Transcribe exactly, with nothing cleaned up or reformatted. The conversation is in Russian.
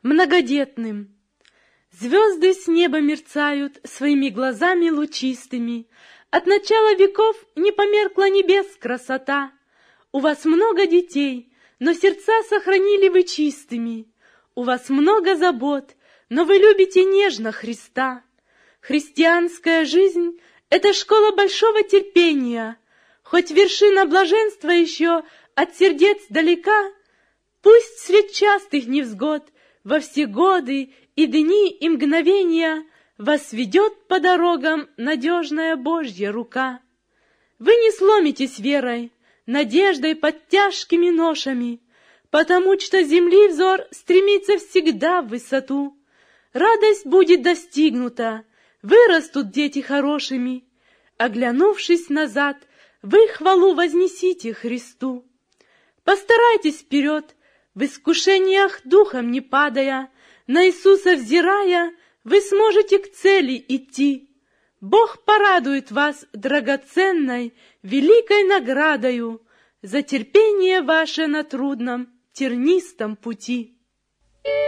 многодетным. Звезды с неба мерцают своими глазами лучистыми. От начала веков не померкла небес красота. У вас много детей, но сердца сохранили вы чистыми. У вас много забот, но вы любите нежно Христа. Христианская жизнь — это школа большого терпения. Хоть вершина блаженства еще от сердец далека, пусть средь частых невзгод во все годы и дни и мгновения вас ведет по дорогам надежная Божья рука. Вы не сломитесь верой, надеждой под тяжкими ношами, потому что земли взор стремится всегда в высоту. Радость будет достигнута, вырастут дети хорошими. Оглянувшись назад, вы хвалу вознесите Христу. Постарайтесь вперед, в искушениях духом не падая, на Иисуса взирая, вы сможете к цели идти. Бог порадует вас драгоценной, великой наградою за терпение ваше на трудном, тернистом пути.